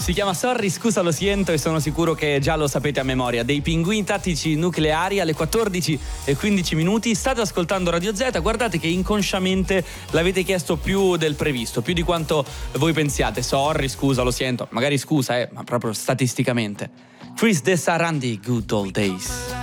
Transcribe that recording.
Si chiama Sorry, scusa lo siento, e sono sicuro che già lo sapete a memoria. Dei pinguini tattici nucleari alle 14:15. State ascoltando Radio Z, guardate che inconsciamente l'avete chiesto più del previsto, più di quanto voi pensiate. Sorry, scusa lo siento, magari scusa, ma proprio statisticamente. Chris De Sarandi, Good Old Days.